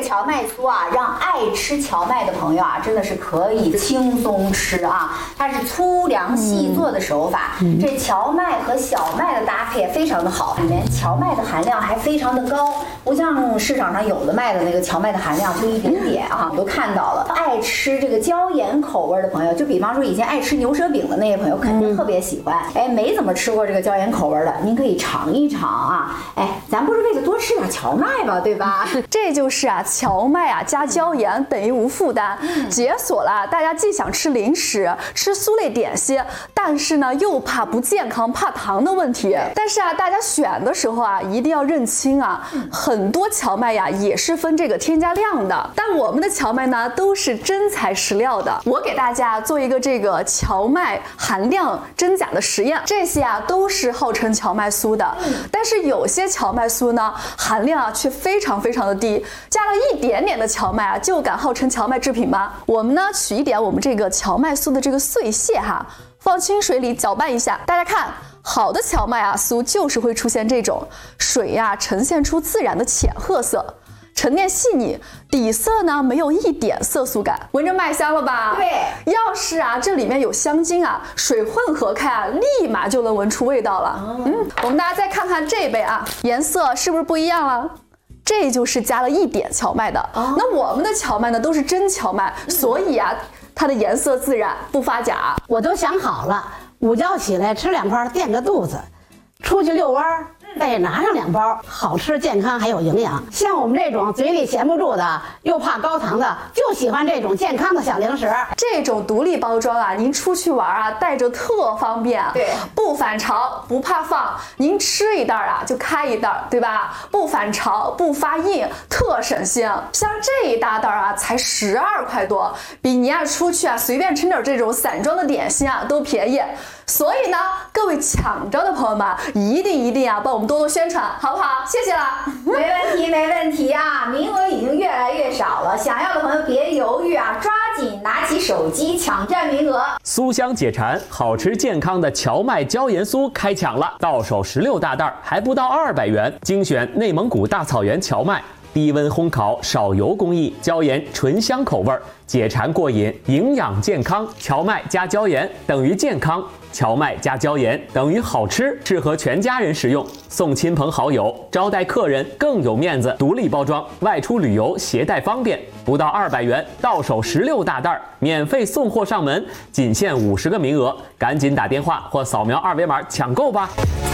荞麦酥啊，让爱吃荞麦的朋友啊，真的是可以轻松吃啊。它是粗粮细做的手法，这荞麦和小麦的搭配非常的好，里面荞麦的含量还非常的高，不像市场上有的卖的那个荞麦的含量就一点点啊，我都看到了。爱吃这个椒盐口味的朋友，就比方说以前爱吃牛舌饼的那些朋友，肯定特别喜欢。哎，没怎么吃过这个椒盐口味的，您可以尝一尝啊。哎，咱不是为了多吃点荞麦吧，对吧？ 这就是啊，荞麦啊加椒盐等于无负担，解锁了大家既想吃零食、吃酥类点心，但是呢又怕不健康、怕糖的问题。但是啊，大家选的时候啊，一定要认清啊，很多荞麦呀也是分这个添加量的，但我们的荞麦呢都是真材实料的。我给大家做一个这个荞麦含量真假的实验，这些啊都是号称荞麦酥的，但是有些荞麦酥呢含量啊却非常的低，加了一点点的荞麦啊就敢号称荞麦制品吗？我们呢取一点我们这个荞麦酥的这个碎屑哈，放清水里搅拌一下，大家看。好的荞麦啊酥就是会出现这种水呀呈现出自然的浅褐色，沉淀细腻，底色呢没有一点色素感，闻着麦香了吧？ 对， 要是啊这里面有香精啊，水混合开啊，立马就能闻出味道了。我们大家再看看这杯啊，颜色是不是不一样了？这就是加了一点荞麦的。那我们的荞麦呢都是真荞麦，所以啊它的颜色自然不发假。 我都想好了，午觉起来吃2包垫个肚子，出去遛弯儿再拿上2包，好吃健康还有营养。像我们这种嘴里闲不住的又怕高糖的，就喜欢这种健康的小零食。 这种独立包装啊，您出去玩啊带着特方便， 对， 不反潮不怕放，您吃一袋啊就开一袋，对吧？不反潮不发硬，特省心。像这一大袋啊才12块多，比您啊出去啊随便吃点这种散装的点心啊都便宜。所以呢，各位抢着的朋友们，一定啊帮我们多多宣传，好不好？谢谢了。 没问题啊，名额已经越来越少了，想要的朋友别犹豫啊，抓紧拿起手机抢占名额。 酥香解馋，好吃健康的荞麦椒盐酥开抢了，到手16大袋，还不到200元，精选内蒙古大草原荞麦。低温烘烤，少油工艺，椒盐醇香口味，解馋过瘾，营养健康。荞麦加椒盐等于健康，荞麦加椒盐等于好吃，适合全家人食用，送亲朋好友，招待客人更有面子。独立包装，外出旅游携带方便，不到200元，到手16大袋，免费送货上门，仅限50个名额，赶紧打电话或扫描2维码抢购吧。